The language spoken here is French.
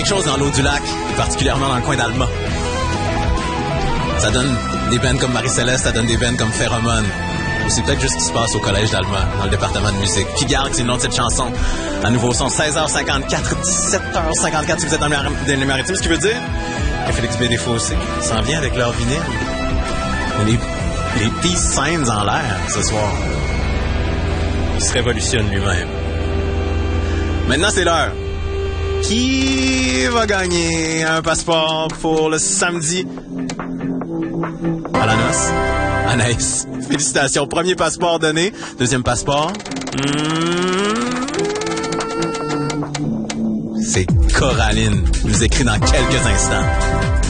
quelque chose dans l'eau du lac, particulièrement dans le coin d'Alma. Ça donne des bands comme Marie-Céleste, ça donne des bands comme Pheromone. Ou c'est peut-être juste ce qui se passe au collège d'Alma, dans le département de musique. Pigargue, c'est le nom de cette chanson. À nouveau son 16h54, 17h54 si vous êtes dans les Maritimes, ce qui veut dire que Félix B. Desfossés s'en vient avec leur vinyle. Les Peace Signs en l'air ce soir. Il se révolutionne lui-même. Maintenant, c'est l'heure. Qui va gagner un passeport pour le samedi à la noce? Anaïs, félicitations. Premier passeport donné. Deuxième passeport. C'est Coraline. Nous écrit dans quelques instants.